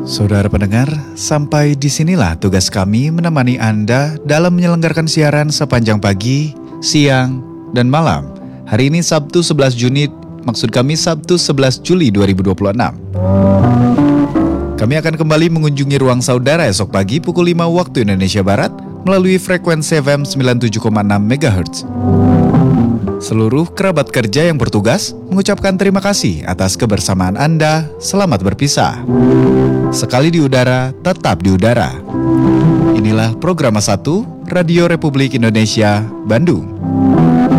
Saudara pendengar, sampai disinilah tugas kami menemani Anda dalam menyelenggarakan siaran sepanjang pagi, siang, dan malam. Hari ini Sabtu 11 Juni, maksud kami Sabtu 11 Juli 2026. Kami akan kembali mengunjungi ruang saudara esok pagi pukul 5 waktu Indonesia Barat melalui frekuensi FM 97,6 MHz. Seluruh kerabat kerja yang bertugas mengucapkan terima kasih atas kebersamaan Anda. Selamat berpisah. Sekali di udara, tetap di udara. Inilah Program 1 Radio Republik Indonesia, Bandung.